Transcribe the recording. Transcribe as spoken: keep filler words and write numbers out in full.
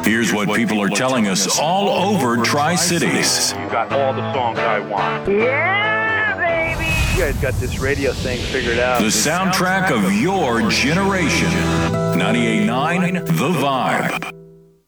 Here's what people are telling us all over Tri-Cities. You got all the songs I want. Yeah, baby! You guys got this radio thing figured out. The soundtrack of your generation. ninety-eight point nine The Vibe.